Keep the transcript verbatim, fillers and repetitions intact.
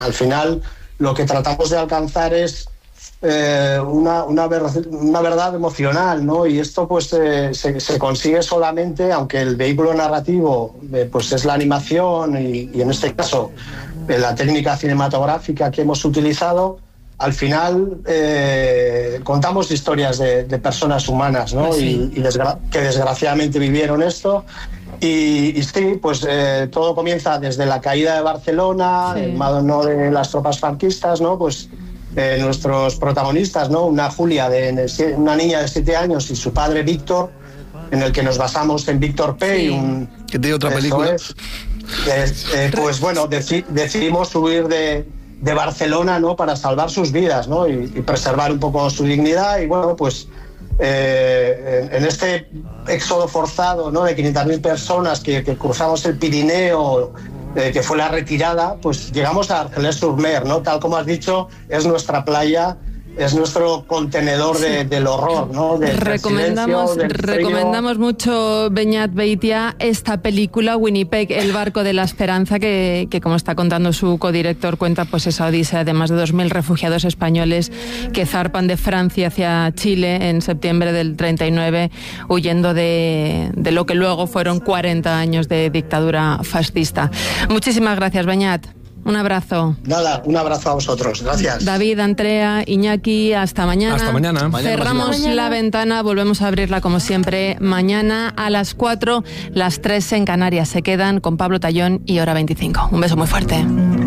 Al final, lo que tratamos de alcanzar es eh, una, una, ver, una verdad emocional, ¿no? Y esto pues eh, se, se consigue solamente, aunque el vehículo narrativo eh, pues es la animación y, y en este caso eh, la técnica cinematográfica que hemos utilizado. Al final eh, contamos historias de, de personas humanas, ¿no? Pues sí. y, y desgra- que desgraciadamente vivieron esto. Y, y sí, pues eh, todo comienza desde la caída de Barcelona, sí. el mano de las tropas franquistas, ¿no? Pues eh, nuestros protagonistas, ¿no? Una Julia, de, de, una niña de siete años y su padre Víctor, en el que nos basamos en Víctor Pey. Sí. Un, que tiene otra película. Es, es, eh, pues bueno, deci- decidimos huir de... de Barcelona, ¿no? Para salvar sus vidas, ¿no? Y, y preservar un poco su dignidad. Y bueno, pues eh, en, en este éxodo forzado, ¿no? De quinientas mil personas que, que cruzamos el Pirineo, eh, que fue la retirada, pues llegamos a Argelès-sur-Mer, ¿no? Tal como has dicho, es nuestra playa, es nuestro contenedor de, del horror, ¿no? Del recomendamos silencio, del recomendamos mucho, Beñat Beitia, esta película Winnipeg, el barco de la esperanza, que, que como está contando su codirector, cuenta pues esa odisea de más de dos mil refugiados españoles que zarpan de Francia hacia Chile en septiembre del treinta y nueve, huyendo de, de lo que luego fueron cuarenta años de dictadura fascista. Muchísimas gracias, Beñat. Un abrazo. Nada, un abrazo a vosotros. Gracias. David, Andrea, Iñaki, hasta mañana. Hasta mañana. Cerramos mañana. la ventana, volvemos a abrirla como siempre mañana a las cuatro, las tres en Canarias. Se quedan con Pablo Tallón y Hora veinticinco. Un beso muy fuerte.